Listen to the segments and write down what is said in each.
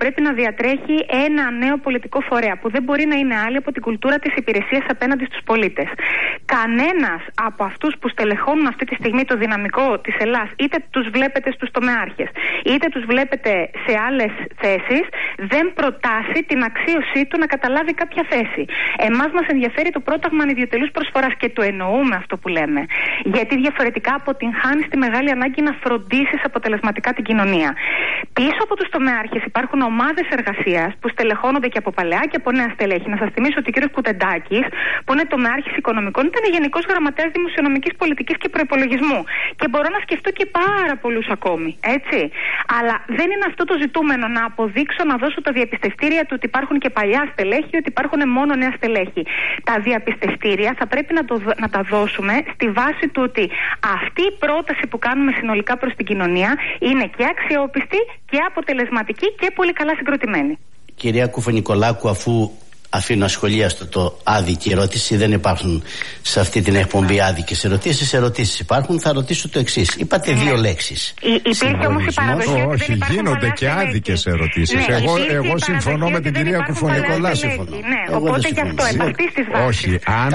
πρέπει να διατρέχει ένα νέο πολιτικό φορέα που δεν μπορεί να είναι άλλη από την κουλτούρα της υπηρεσίας απέναντι στους πολίτες. Κανένας από αυτούς που στελεχώνουν αυτή τη στιγμή το δυναμικό της Ελλάς, είτε τους βλέπετε στους τομεάρχες, είτε τους βλέπετε σε άλλες θέσεις, δεν προτάσει την αξίωσή του να καταλάβει κάποια θέση. Εμάς μας ενδιαφέρει το πρόταγμα ανιδιοτελούς προσφοράς και το εννοούμε αυτό που λέμε. Γιατί διαφορετικά αποτυγχάνεις τη μεγάλη ανάγκη να φροντίσεις αποτελεσματικά την κοινωνία. Πίσω από τους τομεάρχες υπάρχουν ομάδες εργασίας που στελεχώνονται και από παλαιά και από νέα στελέχη. Να σας θυμίσω ότι ο κ. Κουτεντάκης, που είναι τομεάρχης οικονομικών, ήταν γενικός γραμματέας δημοσιονομικής πολιτικής και προϋπολογισμού. Και μπορώ να σκεφτώ και πάρα πολλούς ακόμη. Έτσι. Αλλά δεν είναι αυτό το ζητούμενο να αποδείξω, να δώσω τα διαπιστευτήρια του ότι υπάρχουν και παλιά στελέχη, ότι υπάρχουν μόνο νέα στελέχη. Τα διαπιστευτήρια θα πρέπει να τα δώσουμε στη βάση του ότι αυτή η πρόταση που κάνουμε συνολικά προς την κοινωνία είναι και αξιόπιστη και αποτελεσματική και πολύ καλά συγκροτημένη. Κυρία Κουφονικολάκου, αφού αφήνω ασχολίαστο το άδικη ερώτηση, δεν υπάρχουν σε αυτή την εκπομπή άδικες ερωτήσεις. Ερωτήσεις υπάρχουν. Θα ρωτήσω το εξής. Είπατε δύο λέξεις. Υπήρχε όμως η παραδοχή. Όχι, γίνονται και άδικες ερωτήσεις. Εγώ συμφωνώ με την κυρία Κουφονικολάκου. Ναι, οπότε γι' αυτό επ' αυτής της βάσης. Όχι,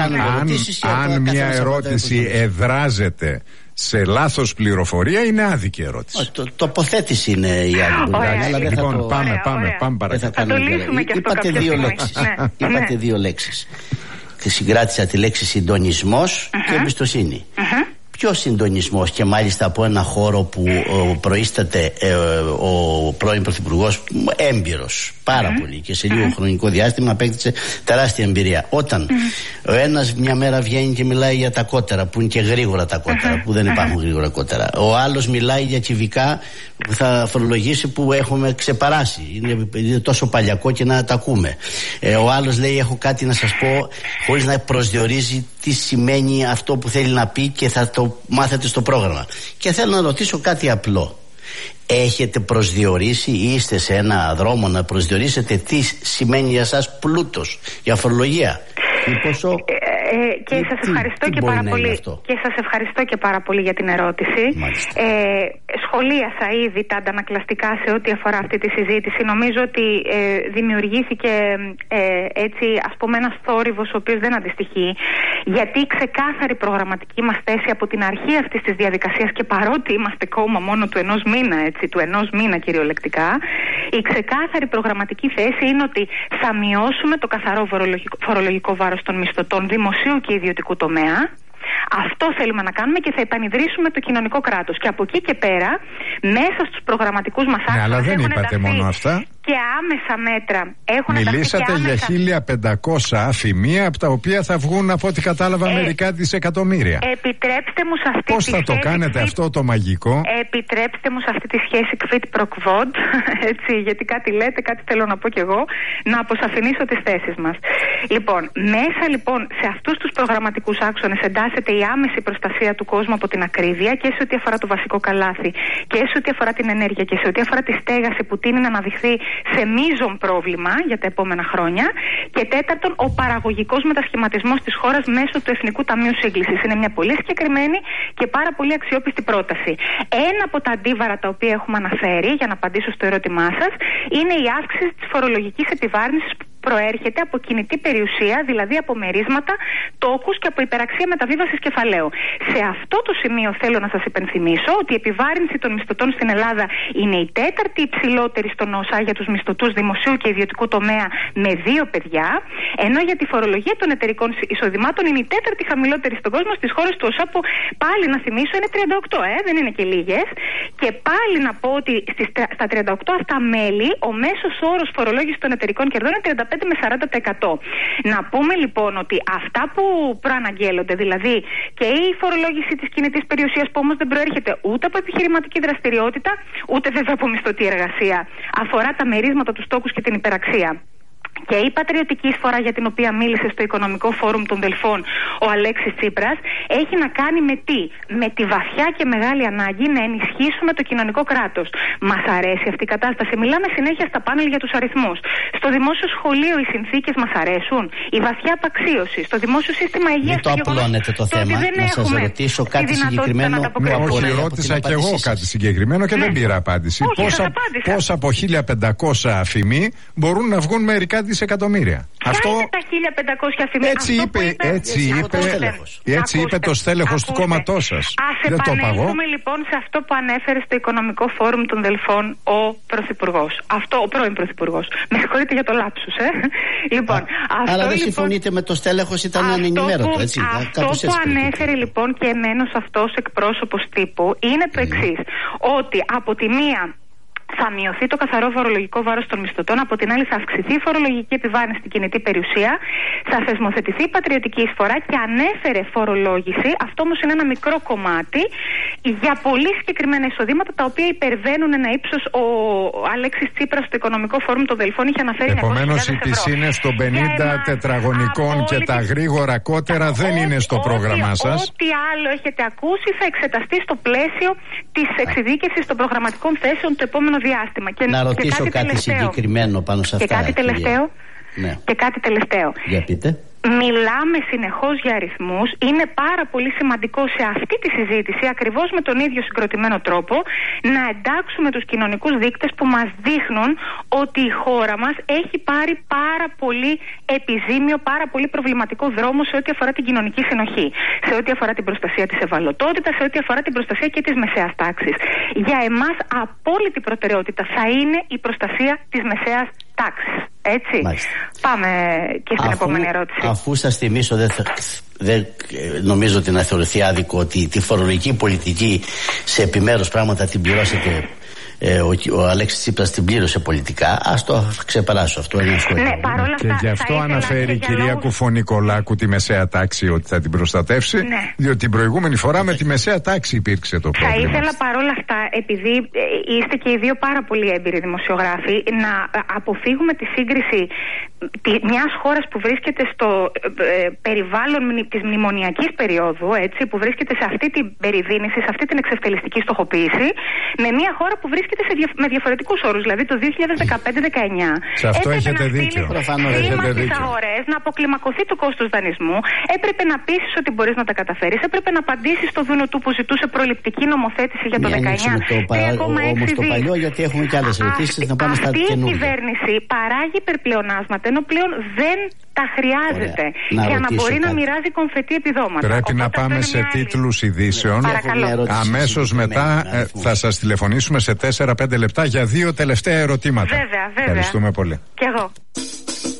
αν μια ερώτηση εδράζεται σε λάθος πληροφορία, είναι άδικη ερώτηση. Τοποθέτηση είναι η άδικη. Λοιπόν, πάμε παρακάτω. Θα το λύσουμε και αυτό κάποια στιγμή. Είπατε δύο λέξεις. Συγκράτησα τη λέξη συντονισμός και εμπιστοσύνη. Ποιο συντονισμός, και μάλιστα από ένα χώρο που προείσταται ο πρώην Πρωθυπουργός έμπειρος πάρα πολύ και σε λίγο χρονικό διάστημα απέκτησε τεράστια εμπειρία. Όταν ο ένας μια μέρα βγαίνει και μιλάει για τα κότερα, που είναι και γρήγορα τα κότερα, που δεν υπάρχουν γρήγορα κότερα. Ο άλλος μιλάει για κυβικά που θα φορολογήσει, που έχουμε ξεπεράσει. Είναι τόσο παλιακό και να τα ακούμε. Ο άλλος λέει: έχω κάτι να σας πω, χωρίς να προσδιορίζει τι σημαίνει αυτό που θέλει να πει και θα το μάθετε στο πρόγραμμα. Και θέλω να ρωτήσω κάτι απλό. Έχετε προσδιορίσει ή είστε σε ένα δρόμο να προσδιορίσετε τι σημαίνει για σας πλούτος, για φορολογία? Και σας ευχαριστώ και πάρα πολύ. Και σας ευχαριστώ και πάρα πολύ για την ερώτηση. Σχολίασα ήδη τα αντανακλαστικά σε ό,τι αφορά αυτή τη συζήτηση. Νομίζω ότι δημιουργήθηκε έτσι, ας πούμε, ένας θόρυβος ο οποίος δεν αντιστοιχεί. Γιατί η ξεκάθαρη προγραμματική μας θέση από την αρχή αυτής της διαδικασίας, και παρότι είμαστε κόμμα μόνο του ενός μήνα, έτσι, του ενός μήνα κυριολεκτικά, η ξεκάθαρη προγραμματική θέση είναι ότι θα μειώσουμε το καθαρό φορολογικό βάρος των μισθωτών δημοσίου και ιδιωτικού τομέα. Αυτό θέλουμε να κάνουμε και θα επανειδρύσουμε το κοινωνικό κράτος. Και από εκεί και πέρα, μέσα στους προγραμματικούς μας άξονες. Αλλά δεν είπατε μόνο αυτά. Και άμεσα μέτρα έχουν ενταχθεί. Μιλήσατε για 1.500 αφημεία, από τα οποία θα βγουν, από ό,τι κατάλαβα, μερικά δισεκατομμύρια. Επιτρέψτε μου σε αυτή Πώς θα το κάνετε αυτό το μαγικό? Επιτρέψτε μου σε αυτή τη σχέση quid pro quo, έτσι, γιατί κάτι λέτε, κάτι θέλω να πω κι εγώ, να αποσαφηνίσω τις θέσεις μας. Λοιπόν, μέσα λοιπόν σε αυτούς τους προγραμματικούς άξονες εντάσσεται η άμεση προστασία του κόσμου από την ακρίβεια, και σε ό,τι αφορά το βασικό καλάθι, και σε ό,τι αφορά την ενέργεια, και σε ό,τι αφορά τη στέγαση, που τείνει να αναδειχθεί σε μείζον πρόβλημα για τα επόμενα χρόνια. Και τέταρτον, ο παραγωγικός μετασχηματισμός της χώρας μέσω του Εθνικού Ταμείου Σύγκλησης. Είναι μια πολύ συγκεκριμένη και πάρα πολύ αξιόπιστη πρόταση. Ένα από τα αντίβαρα τα οποία έχουμε αναφέρει, για να απαντήσω στο ερώτημά σας, είναι η αύξηση της φορολογικής επιβάρυνσης που προέρχεται από κινητή περιουσία, δηλαδή από μερίσματα, τόκους και από υπεραξία μεταβίβασης κεφαλαίου. Σε αυτό το σημείο θέλω να σας υπενθυμίσω ότι η επιβάρυνση των μισθωτών στην Ελλάδα είναι η τέταρτη υψηλότερη στον ΩΣΑ για τους μισθωτούς δημοσίου και ιδιωτικού τομέα με 2 παιδιά, ενώ για τη φορολογία των εταιρικών εισοδημάτων είναι η τέταρτη χαμηλότερη στον κόσμο στις χώρες του ΩΣΑ, που πάλι να θυμίσω είναι 38, δεν είναι και λίγες. Και πάλι να πω ότι στα 38 αυτά μέλη ο μέσος όρος φορολόγησης των εταιρικών κερδών είναι 35 με 40%. Να πούμε λοιπόν ότι αυτά που προαναγγέλλονται, δηλαδή και η φορολόγηση της κινητής περιουσίας, που όμως δεν προέρχεται ούτε από επιχειρηματική δραστηριότητα, ούτε βέβαια από μισθωτή εργασία, αφορά τα μερίσματα, τους τόκους και την υπεραξία. Και η πατριωτική εισφορά για την οποία μίλησε στο Οικονομικό Φόρουμ των Δελφών ο Αλέξης Τσίπρας έχει να κάνει με τι? Με τη βαθιά και μεγάλη ανάγκη να ενισχύσουμε το κοινωνικό κράτος. Μας αρέσει αυτή η κατάσταση. Μιλάμε συνέχεια στα πάνελ για τους αριθμούς. Στο δημόσιο σχολείο οι συνθήκες μας αρέσουν. Η βαθιά απαξίωση. Στο δημόσιο σύστημα υγείας. Μην το απλώνετε το θέμα. Να σας ρωτήσω κάτι συγκεκριμένο. Όχι, ρώτησα κι εγώ κάτι συγκεκριμένο και δεν πήρα απάντηση. Πώς από 1.500 αφημοί μπορούν να βγουν μερικά δισεκατομμύρια? Αυτό είναι τα 1.500 αφημοί. Έτσι είπε το στέλεχος του κόμματός σας. Ας επανέλθουμε λοιπόν σε αυτό που ανέφερε στο Οικονομικό Φόρουμ των Δελφών ο Πρωθυπουργός. Ο πρώην Πρωθυπουργός. Με συγχωρείτε για το λάψους, Λοιπόν, αλλά δεν συμφωνείτε με το στέλεχος, ήταν ανενημέρωτο, έτσι. Αυτό που ανέφερε λοιπόν και εμένος αυτός εκπρόσωπος τύπου είναι το εξής. Ότι από τη μία θα μειωθεί το καθαρό φορολογικό βάρος των μισθωτών, από την άλλη θα αυξηθεί η φορολογική επιβάρυνση στην κινητή περιουσία, θα θεσμοθετηθεί η πατριωτική εισφορά και ανέφερε φορολόγηση. Αυτό όμως είναι ένα μικρό κομμάτι για πολύ συγκεκριμένα εισοδήματα τα οποία υπερβαίνουν ένα ύψος. Ο Αλέξης Τσίπρας στο Οικονομικό Φόρουμ των Δελφών είχε αναφέρει 900.000 ευρώ. Επομένως οι πισίνες των 50 τετραγωνικών και τα γρήγορα κότερα δεν είναι στο πρόγραμμά σας. Ό,τι άλλο έχετε ακούσει θα εξεταστεί στο πλαίσιο της εξειδίκευσης των προγραμματικών θέσεων το επόμενο διάστημα. Να ρωτήσω κάτι συγκεκριμένο πάνω σε αυτά. Και κάτι τελευταίο. Για πείτε. Μιλάμε συνεχώς για αριθμούς. Είναι πάρα πολύ σημαντικό σε αυτή τη συζήτηση, ακριβώς με τον ίδιο συγκροτημένο τρόπο, να εντάξουμε τους κοινωνικούς δείκτες που μας δείχνουν ότι η χώρα μας έχει πάρει πάρα πολύ επιζήμιο, πάρα πολύ προβληματικό δρόμο σε ό,τι αφορά την κοινωνική συνοχή, σε ό,τι αφορά την προστασία της ευαλωτότητας, σε ό,τι αφορά την προστασία και της μεσαίας τάξης. Για εμάς απόλυτη προτεραιότητα θα είναι η προστασία της μεσαίας τάξης. Έτσι. Μάλιστα. Πάμε και στην επόμενη ερώτηση. Αφού σας θυμίσω, δεν νομίζω ότι να θεωρηθεί άδικο ότι τη φορολογική πολιτική σε επιμέρους πράγματα την πληρώσετε. Ο Αλέξης Τσίπρας την πλήρωσε πολιτικά. Ας το ξεπεράσω αυτό. Και γι' αυτό αναφέρει η κυρία Κουφονικολάκου τη μεσαία τάξη ότι θα την προστατεύσει. Ναι. Διότι την προηγούμενη φορά με τη μεσαία τάξη υπήρξε το πρόβλημα. Θα ήθελα παρόλα αυτά, επειδή είστε και οι δύο πάρα πολύ έμπειροι δημοσιογράφοι, να αποφύγουμε τη σύγκριση μιας χώρας που βρίσκεται στο περιβάλλον της μνημονιακής περίοδου, έτσι, που βρίσκεται σε αυτή την περιδίνηση, σε αυτή την εξευτελιστική στοχοποίηση, με μια χώρα που βρίσκεται με διαφορετικούς όρους. Δηλαδή το 2015-19 σε αυτό έχετε δίκιο. Στις αγορές, να αποκλιμακωθεί το κόστος δανεισμού, έπρεπε να πείσεις ότι μπορείς να τα καταφέρεις, έπρεπε να απαντήσεις στο δούνο του που ζητούσε προληπτική νομοθέτηση για το 19. Όμως το παλιό, γιατί έχουμε και άλλες ερωτήσεις, να πάμε στα καινούργια. Αυτή η κυβέρνηση παράγει υπερπλεονάσματα, ενώ πλέον δεν τα χρειάζεται για να μπορεί να μοιράζει κομφετή επιδόματα. Πρέπει να πάμε σε τίτλους ειδήσεων. Αμέσως μετά θα σας τηλεφωνήσουμε σε 4-5 λεπτά για 2 τελευταία ερωτήματα. Βέβαια. Ευχαριστούμε πολύ. Κι εγώ.